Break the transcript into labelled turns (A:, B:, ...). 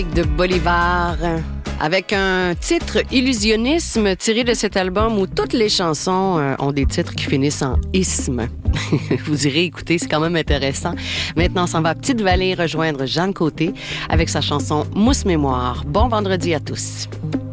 A: De Bolivar, avec un titre Illusionnisme tiré de cet album où toutes les chansons ont des titres qui finissent en isme. Vous irez écouter, c'est quand même intéressant. Maintenant, on s'en va à Petite-Vallée rejoindre Jeanne Côté avec sa chanson Mousse Mémoire. Bon vendredi à tous.